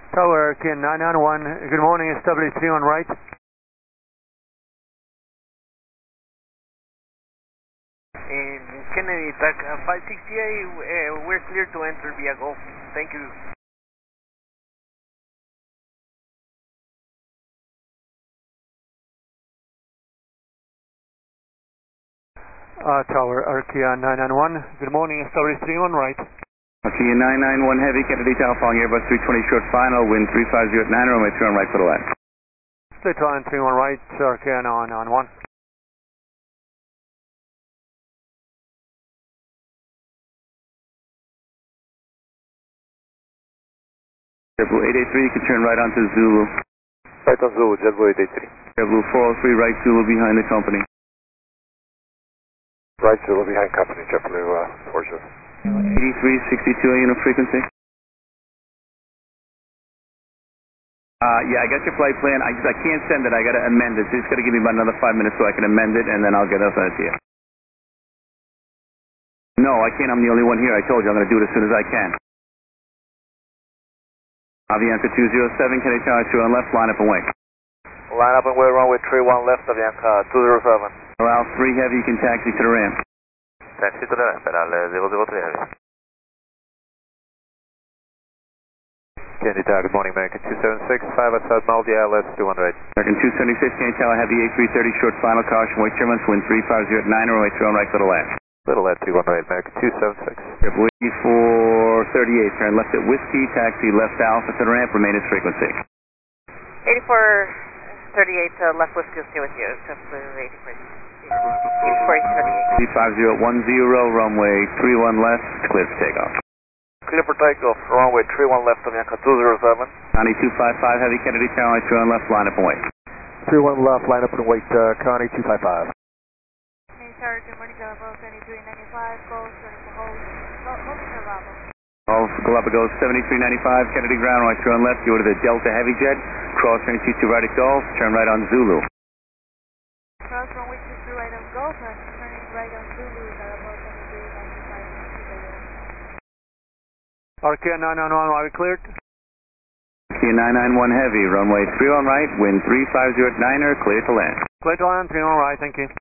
Tower Kin 991, good morning, SW3 on right. In Kennedy, TAC 568, we're clear to enter via Gulf. Thank you. Tower Arkia 991, good morning, SW3 on right. Arkia 991 Heavy, Kennedy Tower, following Airbus 320 short final, wind 3509, runway 3 on right for the left. Split line 3 on right, Arkia 991. JetBlue 883, you can turn right onto Zulu. Right on Zulu, JetBlue 883. JetBlue 403, right Zulu behind the company. Right Zulu behind company, JetBlue 40. 8362, unit frequency. Yeah, I got your flight plan. I can't send it. I got to amend it. So it's got to give me about another 5 minutes so I can amend it, and then I'll get it sent to you. No, I can't. I'm the only one here. I told you I'm going to do it as soon as I can. Avianca 207, Kennedy Tower 2 on left, line up and wait. Line up and wait, runway 31 left, Avianca 207. Allow 3 Heavy, you can taxi to the ramp. Taxi to the ramp, Pedal 003 Heavy. Kennedy Tower, good morning, American 276, 5 outside Maldi, ILS 218. American 276, Kennedy Tower Heavy, A330, short final, caution, wait Germans, wind 3509, runway 3 on right for the left. Little at 218, American 276. Whiskey 438, turn left at Whiskey, taxi left Alpha to the ramp, remain as frequency. 8438, left Whiskey, stay with you, JetBlue 8438. 35010, runway 31 left, clear for takeoff. Clear for takeoff, runway 31 left, Avianca 207. Connie 255, Heavy, Kennedy Tower, 3 on left, line up and wait. 31 left, line up and wait, Connie 255. Tower, good morning, Bravo 7395, Golf, turning for hold, for Bravo. Golf, Galapagos 7395, Kennedy ground, right 3 on left, you order the Delta Heavy Jet, cross turn T2 right at Golf, turn right on Zulu. Cross runway 22 right on Golf, turning right on Zulu, Bravo 7395. Arkia 991, are we cleared? Arkia 991 Heavy, runway 3 on right, wind 3509er, clear to land. Split line 3 on right, thank you.